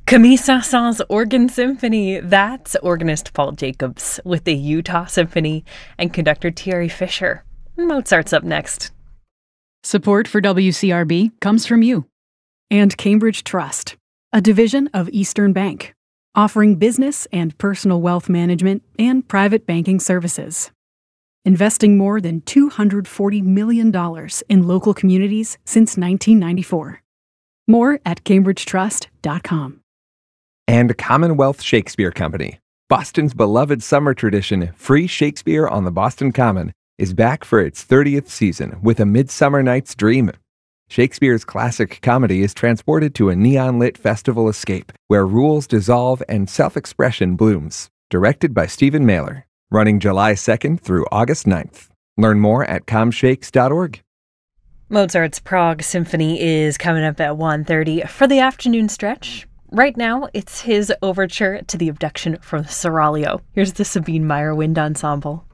Camille Saint-Saëns Organ Symphony. That's organist Paul Jacobs with the Utah Symphony and conductor Thierry Fischer. Mozart's up next. Support for WCRB comes from you and Cambridge Trust, a division of Eastern Bank, offering business and personal wealth management and private banking services. Investing more than $240 million in local communities since 1994. More at cambridgetrust.com. And Commonwealth Shakespeare Company, Boston's beloved summer tradition, Free Shakespeare on the Boston Common, is back for its 30th season with A Midsummer Night's Dream. Shakespeare's classic comedy is transported to a neon-lit festival escape where rules dissolve and self-expression blooms. Directed by Stephen Mailer. Running July 2nd through August 9th. Learn more at comshakes.org. Mozart's Prague Symphony is coming up at 1:30 for the afternoon stretch. Right now, it's his overture to the abduction from the Seraglio. Here's the Sabine Meyer Wind Ensemble.